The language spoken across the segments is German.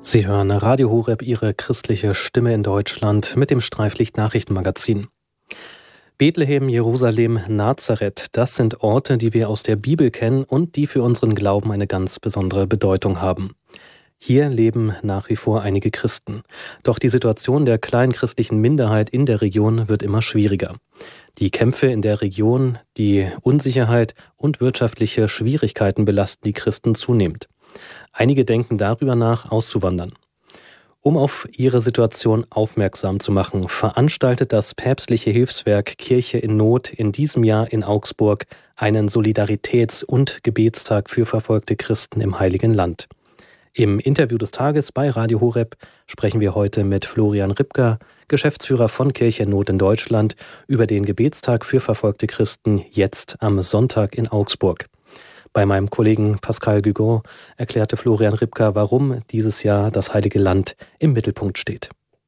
Sie hören Radio Horeb, Ihre christliche Stimme in Deutschland mit dem Streiflicht-Nachrichtenmagazin. Bethlehem, Jerusalem, Nazareth, das sind Orte, die wir aus der Bibel kennen und die für unseren Glauben eine ganz besondere Bedeutung haben. Hier leben nach wie vor einige Christen. Doch die Situation der kleinen christlichen Minderheit in der Region wird immer schwieriger. Die Kämpfe in der Region, die Unsicherheit und wirtschaftliche Schwierigkeiten belasten die Christen zunehmend. Einige denken darüber nach, auszuwandern. Um auf ihre Situation aufmerksam zu machen, veranstaltet das päpstliche Hilfswerk Kirche in Not in diesem Jahr in Augsburg einen Solidaritäts- und Gebetstag für verfolgte Christen im Heiligen Land. Im Interview des Tages bei Radio Horeb sprechen wir heute mit Florian Ripka, Geschäftsführer von Kirche in Not in Deutschland, über den Gebetstag für verfolgte Christen jetzt am Sonntag in Augsburg. Bei meinem Kollegen Pascal Guigon erklärte Florian Ripka, warum dieses Jahr das Heilige Land im Mittelpunkt steht.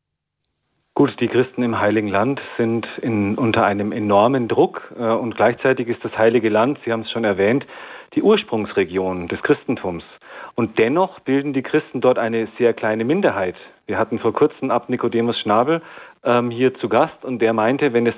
Gut, die Christen im Heiligen Land sind unter einem enormen Druck und gleichzeitig ist das Heilige Land, Sie haben es schon erwähnt, die Ursprungsregion des Christentums. Und dennoch bilden die Christen dort eine sehr kleine Minderheit. Wir hatten vor kurzem Abt Nicodemus Schnabel hier zu Gast und der meinte, wenn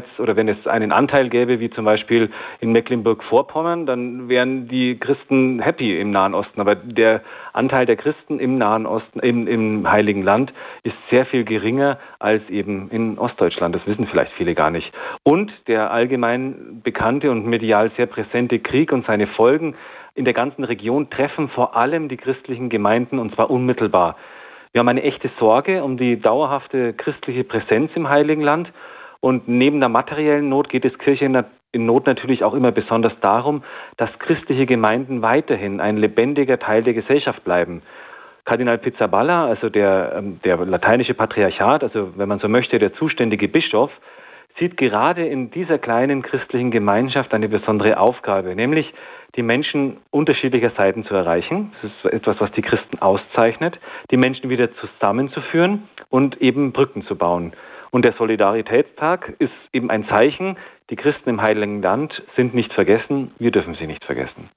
es einen Anteil gäbe, wie zum Beispiel in Mecklenburg-Vorpommern, dann wären die Christen happy im Nahen Osten. Aber der Anteil der Christen im Nahen Osten, im Heiligen Land, ist sehr viel geringer als eben in Ostdeutschland. Das wissen vielleicht viele gar nicht. Und der allgemein bekannte und medial sehr präsente Krieg und seine Folgen in der ganzen Region treffen vor allem die christlichen Gemeinden und zwar unmittelbar. Wir haben eine echte Sorge um die dauerhafte christliche Präsenz im Heiligen Land und neben der materiellen Not geht es Kirche in Not natürlich auch immer besonders darum, dass christliche Gemeinden weiterhin ein lebendiger Teil der Gesellschaft bleiben. Kardinal Pizzaballa, also der lateinische Patriarchat, also wenn man so möchte, der zuständige Bischof, sieht gerade in dieser kleinen christlichen Gemeinschaft eine besondere Aufgabe, nämlich die Menschen unterschiedlicher Seiten zu erreichen. Das ist etwas, was die Christen auszeichnet, die Menschen wieder zusammenzuführen und eben Brücken zu bauen. Und der Solidaritätstag ist eben ein Zeichen, die Christen im Heiligen Land sind nicht vergessen, wir dürfen sie nicht vergessen.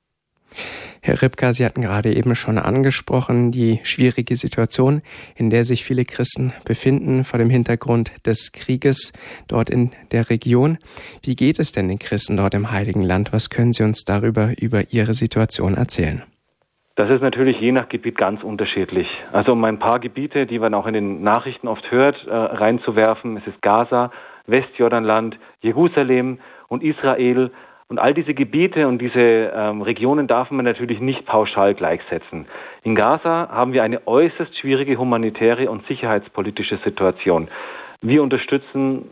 Herr Ripka, Sie hatten gerade eben schon angesprochen, die schwierige Situation, in der sich viele Christen befinden vor dem Hintergrund des Krieges dort in der Region. Wie geht es denn den Christen dort im Heiligen Land? Was können Sie uns über Ihre Situation erzählen? Das ist natürlich je nach Gebiet ganz unterschiedlich. Also um ein paar Gebiete, die man auch in den Nachrichten oft hört, reinzuwerfen. Es ist Gaza, Westjordanland, Jerusalem und Israel. Und all diese Gebiete und diese Regionen darf man natürlich nicht pauschal gleichsetzen. In Gaza haben wir eine äußerst schwierige humanitäre und sicherheitspolitische Situation. Wir unterstützen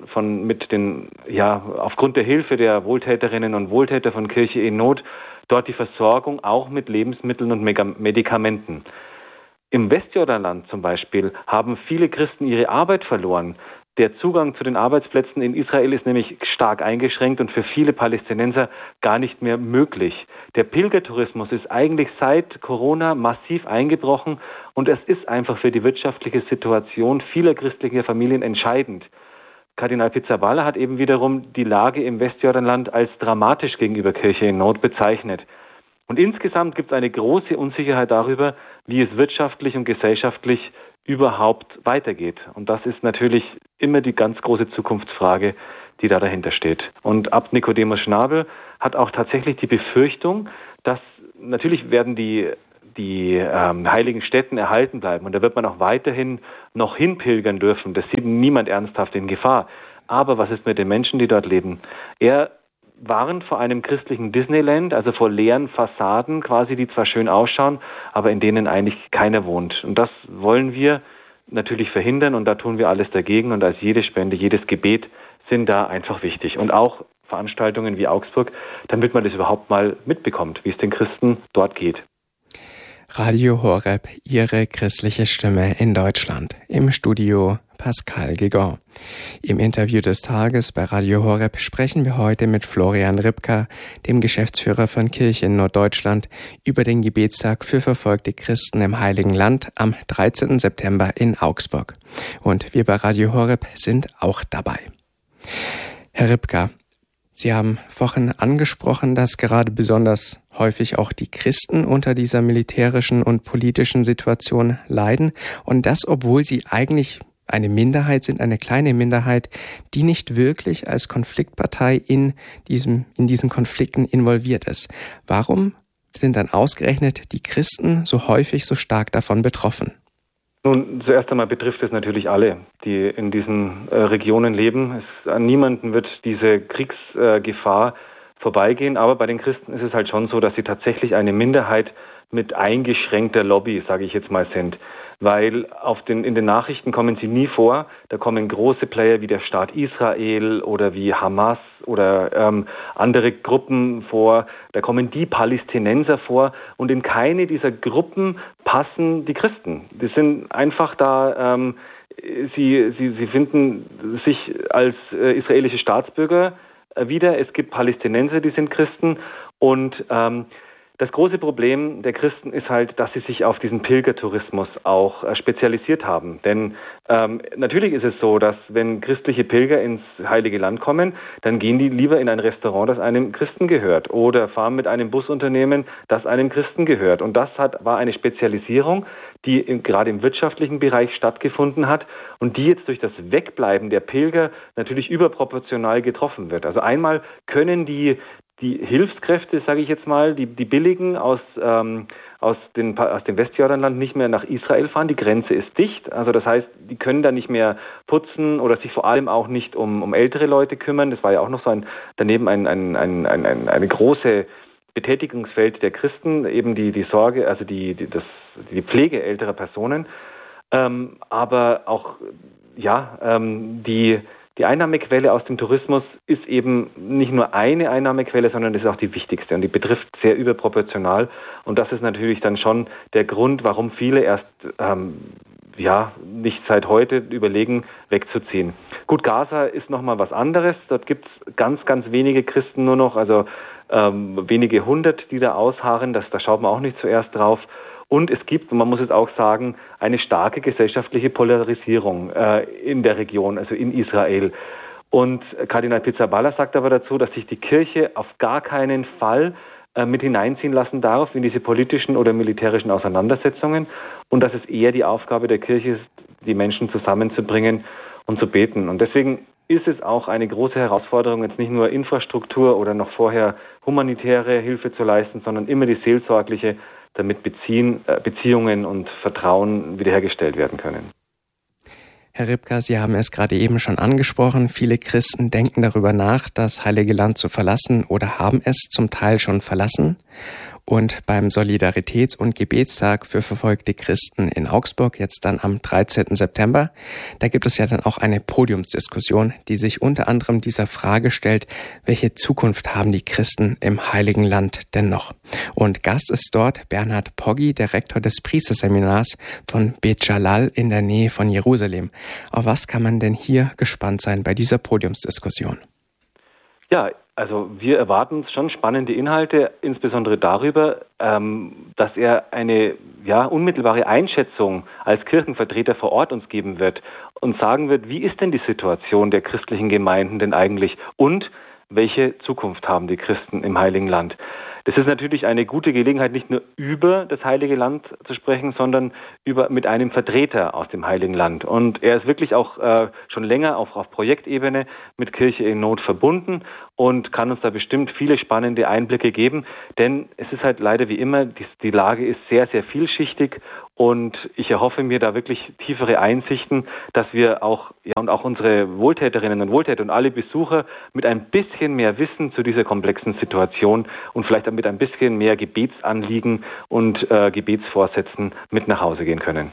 aufgrund der Hilfe der Wohltäterinnen und Wohltäter von Kirche in Not dort die Versorgung auch mit Lebensmitteln und Medikamenten. Im Westjordanland zum Beispiel haben viele Christen ihre Arbeit verloren. Der Zugang zu den Arbeitsplätzen in Israel ist nämlich stark eingeschränkt und für viele Palästinenser gar nicht mehr möglich. Der Pilgertourismus ist eigentlich seit Corona massiv eingebrochen und es ist einfach für die wirtschaftliche Situation vieler christlicher Familien entscheidend. Kardinal Pizzaballa hat eben wiederum die Lage im Westjordanland als dramatisch gegenüber Kirche in Not bezeichnet. Und insgesamt gibt es eine große Unsicherheit darüber, wie es wirtschaftlich und gesellschaftlich überhaupt weitergeht. Und das ist natürlich immer die ganz große Zukunftsfrage, die da dahinter steht. Und Abt Nicodemus Schnabel hat auch tatsächlich die Befürchtung, dass natürlich werden die heiligen Stätten erhalten bleiben und da wird man auch weiterhin noch hinpilgern dürfen. Das sieht niemand ernsthaft in Gefahr. Aber was ist mit den Menschen, die dort leben? Er warnt vor einem christlichen Disneyland, also vor leeren Fassaden quasi, die zwar schön ausschauen, aber in denen eigentlich keiner wohnt. Und das wollen wir natürlich verhindern und da tun wir alles dagegen und als jede Spende, jedes Gebet sind da einfach wichtig. Und auch Veranstaltungen wie Augsburg, damit man das überhaupt mal mitbekommt, wie es den Christen dort geht. Radio Horeb, Ihre christliche Stimme in Deutschland. Im Studio Pascal Guigon. Im Interview des Tages bei Radio Horeb sprechen wir heute mit Florian Ripka, dem Geschäftsführer von Kirche in Norddeutschland, über den Gebetstag für verfolgte Christen im Heiligen Land am 13. September in Augsburg. Und wir bei Radio Horeb sind auch dabei. Herr Ripka, Sie haben vorhin angesprochen, dass gerade besonders häufig auch die Christen unter dieser militärischen und politischen Situation leiden und das, obwohl sie eigentlich eine Minderheit sind, eine kleine Minderheit, die nicht wirklich als Konfliktpartei in diesen Konflikten involviert ist. Warum sind dann ausgerechnet die Christen so häufig so stark davon betroffen? Nun, zuerst einmal betrifft es natürlich alle, die in diesen Regionen leben. An niemanden wird diese Kriegsgefahr vorbeigehen, aber bei den Christen ist es halt schon so, dass sie tatsächlich eine Minderheit mit eingeschränkter Lobby, sage ich jetzt mal, sind. Weil in den Nachrichten kommen sie nie vor. Da kommen große Player wie der Staat Israel oder wie Hamas oder andere Gruppen vor. Da kommen die Palästinenser vor und in keine dieser Gruppen passen die Christen. Die sind einfach da, sie finden sich als israelische Staatsbürger wieder. Es gibt Palästinenser, die sind Christen und das große Problem der Christen ist halt, dass sie sich auf diesen Pilgertourismus auch spezialisiert haben. Denn natürlich ist es so, dass wenn christliche Pilger ins Heilige Land kommen, dann gehen die lieber in ein Restaurant, das einem Christen gehört, oder fahren mit einem Busunternehmen, das einem Christen gehört. Und das war eine Spezialisierung, die gerade im wirtschaftlichen Bereich stattgefunden hat und die jetzt durch das Wegbleiben der Pilger natürlich überproportional getroffen wird. Also einmal können die Hilfskräfte, sage ich jetzt mal, die Billigen aus dem Westjordanland nicht mehr nach Israel fahren. Die Grenze ist dicht. Also das heißt, die können da nicht mehr putzen oder sich vor allem auch nicht um ältere Leute kümmern. Das war ja auch noch so daneben eine große Betätigungsfeld der Christen, eben die Sorge, also die Pflege älterer Personen. Aber auch, die Einnahmequelle aus dem Tourismus ist eben nicht nur eine Einnahmequelle, sondern das ist auch die wichtigste und die betrifft sehr überproportional. Und das ist natürlich dann schon der Grund, warum viele erst nicht seit heute überlegen, wegzuziehen. Gut, Gaza ist nochmal was anderes. Dort gibt es ganz, ganz wenige Christen nur noch, also wenige hundert, die da ausharren. Da schaut man auch nicht zuerst drauf. Und es gibt, und man muss es auch sagen, eine starke gesellschaftliche Polarisierung in der Region, also in Israel. Und Kardinal Pizzaballa sagt aber dazu, dass sich die Kirche auf gar keinen Fall mit hineinziehen lassen darf in diese politischen oder militärischen Auseinandersetzungen und dass es eher die Aufgabe der Kirche ist, die Menschen zusammenzubringen und zu beten. Und deswegen ist es auch eine große Herausforderung, jetzt nicht nur Infrastruktur oder noch vorher humanitäre Hilfe zu leisten, sondern immer die seelsorgliche, damit Beziehungen und Vertrauen wiederhergestellt werden können. Herr Ripka, Sie haben es gerade eben schon angesprochen. Viele Christen denken darüber nach, das Heilige Land zu verlassen oder haben es zum Teil schon verlassen. Und beim Solidaritäts- und Gebetstag für verfolgte Christen in Augsburg, jetzt dann am 13. September, da gibt es ja dann auch eine Podiumsdiskussion, die sich unter anderem dieser Frage stellt, welche Zukunft haben die Christen im Heiligen Land denn noch? Und Gast ist dort Bernhard Poggi, der Rektor des Priesterseminars von Bet Jalal in der Nähe von Jerusalem. Auf was kann man denn hier gespannt sein bei dieser Podiumsdiskussion? Ja, also wir erwarten schon spannende Inhalte, insbesondere darüber, dass er eine unmittelbare Einschätzung als Kirchenvertreter vor Ort uns geben wird und sagen wird, wie ist denn die Situation der christlichen Gemeinden denn eigentlich und welche Zukunft haben die Christen im Heiligen Land? Das ist natürlich eine gute Gelegenheit, nicht nur über das Heilige Land zu sprechen, sondern mit einem Vertreter aus dem Heiligen Land. Und er ist wirklich auch schon länger auf Projektebene mit Kirche in Not verbunden und kann uns da bestimmt viele spannende Einblicke geben. Denn es ist halt leider wie immer, die Lage ist sehr, sehr vielschichtig und ich erhoffe mir da wirklich tiefere Einsichten, dass wir auch unsere Wohltäterinnen und Wohltäter und alle Besucher mit ein bisschen mehr Wissen zu dieser komplexen Situation und vielleicht mit ein bisschen mehr Gebetsanliegen und Gebetsvorsätzen mit nach Hause gehen können.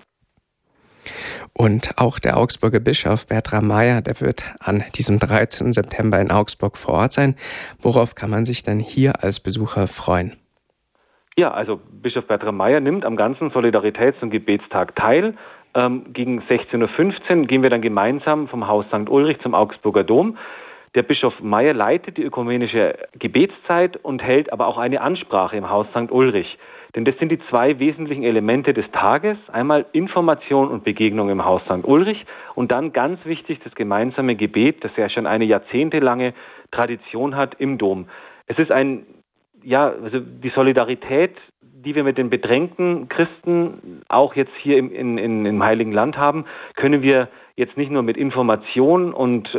Und auch der Augsburger Bischof Bertram Meyer, der wird an diesem 13. September in Augsburg vor Ort sein. Worauf kann man sich denn hier als Besucher freuen? Ja, also Bischof Bertram Meyer nimmt am ganzen Solidaritäts- und Gebetstag teil. Gegen 16.15 Uhr gehen wir dann gemeinsam vom Haus St. Ulrich zum Augsburger Dom. Der Bischof Meyer leitet die ökumenische Gebetszeit und hält aber auch eine Ansprache im Haus St. Ulrich. Denn das sind die zwei wesentlichen Elemente des Tages. Einmal Information und Begegnung im Haus St. Ulrich und dann ganz wichtig das gemeinsame Gebet, das ja schon eine jahrzehntelange Tradition hat im Dom. Es ist also die Solidarität, die wir mit den bedrängten Christen auch jetzt hier im Heiligen Land haben, können wir jetzt nicht nur mit Information und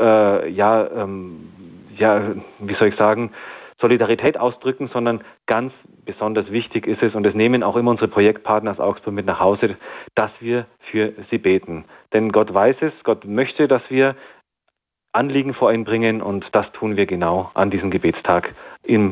Solidarität ausdrücken, sondern ganz besonders wichtig ist es, und das nehmen auch immer unsere Projektpartner aus Augsburg mit nach Hause, dass wir für sie beten. Denn Gott weiß es, Gott möchte, dass wir Anliegen vor ihn bringen, und das tun wir genau an diesem Gebetstag im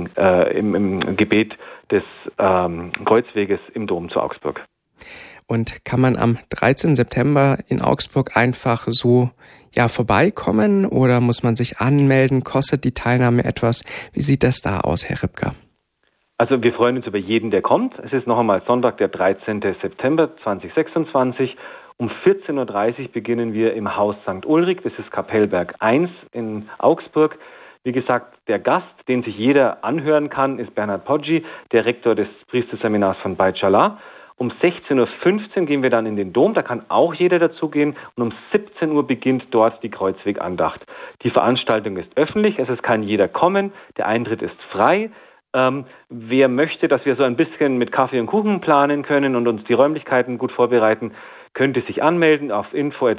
Gebet des Kreuzweges im Dom zu Augsburg. Und kann man am 13. September in Augsburg einfach so vorbeikommen oder muss man sich anmelden? Kostet die Teilnahme etwas? Wie sieht das da aus, Herr Ripka? Also wir freuen uns über jeden, der kommt. Es ist noch einmal Sonntag, der 13. September 2026. Um 14.30 Uhr beginnen wir im Haus St. Ulrich. Das ist Kapellberg 1 in Augsburg. Wie gesagt, der Gast, den sich jeder anhören kann, ist Bernhard Poggi, der Rektor des Priesterseminars von Beit Shala. Um 16.15 Uhr gehen wir dann in den Dom, da kann auch jeder dazugehen, und um 17 Uhr beginnt dort die Kreuzwegandacht. Die Veranstaltung ist öffentlich, es kann jeder kommen, der Eintritt ist frei. Wer möchte, dass wir so ein bisschen mit Kaffee und Kuchen planen können und uns die Räumlichkeiten gut vorbereiten, könnte sich anmelden auf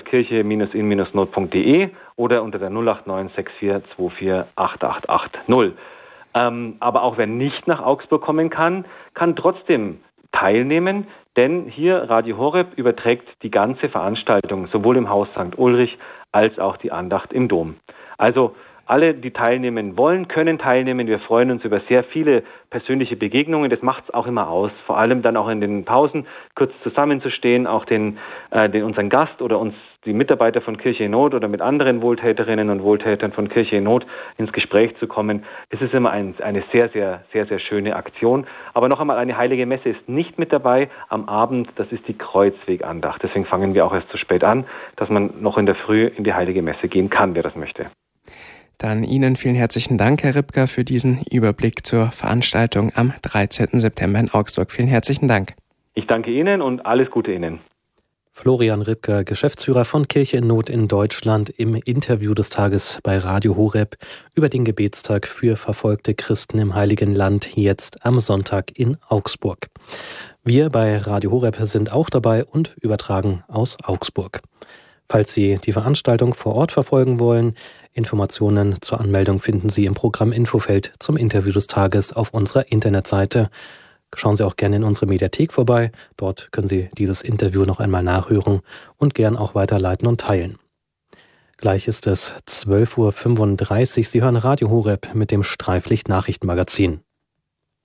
info@kirche-in-not.de oder unter der 089 6424 8880. Aber auch wer nicht nach Augsburg kommen kann trotzdem teilnehmen, denn hier Radio Horeb überträgt die ganze Veranstaltung, sowohl im Haus St. Ulrich als auch die Andacht im Dom. Also alle, die teilnehmen wollen, können teilnehmen. Wir freuen uns über sehr viele persönliche Begegnungen. Das macht es auch immer aus. Vor allem dann auch in den Pausen kurz zusammenzustehen, auch unseren Gast oder uns die Mitarbeiter von Kirche in Not oder mit anderen Wohltäterinnen und Wohltätern von Kirche in Not ins Gespräch zu kommen. Es ist immer eine sehr, sehr, sehr, sehr schöne Aktion. Aber noch einmal, eine heilige Messe ist nicht mit dabei am Abend. Das ist die Kreuzwegandacht. Deswegen fangen wir auch erst so spät an, dass man noch in der Früh in die heilige Messe gehen kann, wer das möchte. Dann Ihnen vielen herzlichen Dank, Herr Ripka, für diesen Überblick zur Veranstaltung am 13. September in Augsburg. Vielen herzlichen Dank. Ich danke Ihnen und alles Gute Ihnen. Florian Ripka, Geschäftsführer von Kirche in Not in Deutschland, im Interview des Tages bei Radio Horeb über den Gebetstag für verfolgte Christen im Heiligen Land, jetzt am Sonntag in Augsburg. Wir bei Radio Horeb sind auch dabei und übertragen aus Augsburg. Falls Sie die Veranstaltung vor Ort verfolgen wollen, Informationen zur Anmeldung finden Sie im Programm-Infofeld zum Interview des Tages auf unserer Internetseite. Schauen Sie auch gerne in unsere Mediathek vorbei. Dort können Sie dieses Interview noch einmal nachhören und gern auch weiterleiten und teilen. Gleich ist es 12.35 Uhr. Sie hören Radio Horeb mit dem Streiflicht-Nachrichtenmagazin.